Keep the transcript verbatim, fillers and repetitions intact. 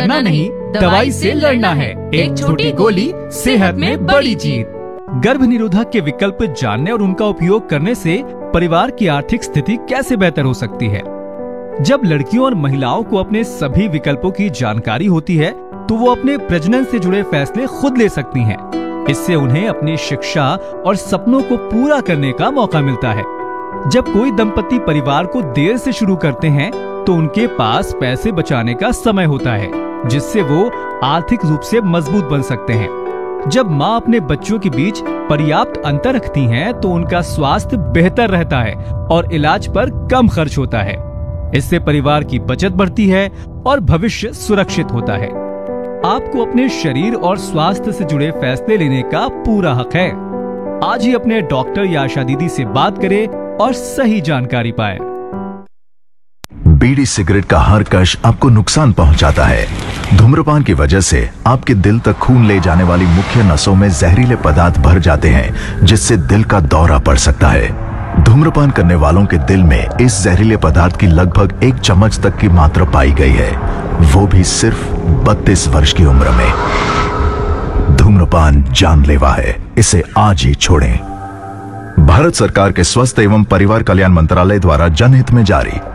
डरना नहीं, दवाई से लड़ना है। एक छोटी गोली सेहत में बड़ी जीत। गर्भ निरोधक के विकल्प जानने और उनका उपयोग करने से परिवार की आर्थिक स्थिति कैसे बेहतर हो सकती है। जब लड़कियों और महिलाओं को अपने सभी विकल्पों की जानकारी होती है तो वो अपने प्रजनन से जुड़े फैसले खुद ले सकती हैं। इससे उन्हें अपनी शिक्षा और सपनों को पूरा करने का मौका मिलता है। जब कोई दंपति परिवार को देर से शुरू करते हैं तो उनके पास पैसे बचाने का समय होता है, जिससे वो आर्थिक रूप से मजबूत बन सकते हैं। जब माँ अपने बच्चों के बीच पर्याप्त अंतर रखती हैं, तो उनका स्वास्थ्य बेहतर रहता है और इलाज पर कम खर्च होता है। इससे परिवार की बचत बढ़ती है और भविष्य सुरक्षित होता है। आपको अपने शरीर और स्वास्थ्य से जुड़े फैसले लेने का पूरा हक है। आज ही अपने डॉक्टर या आशा दीदी से बात करें और सही जानकारी पाएं। बीड़ी सिगरेट का हर कश आपको नुकसान पहुंचाता है। धूम्रपान की वजह से आपके दिल तक खून ले जाने वाली मुख्य नसों में जहरीले पदार्थ भर जाते हैं, जिससे दिल का दौरा पड़ सकता है। धूम्रपान करने वालों के दिल में इस जहरीले पदार्थ की लगभग एक चम्मच तक की मात्रा पाई गई है, वो भी सिर्फ बत्तीस वर्ष की उम्र में। धूम्रपान जानलेवा है, इसे आज ही छोड़ें। भारत सरकार के स्वास्थ्य एवं परिवार कल्याण मंत्रालय द्वारा जनहित में जारी।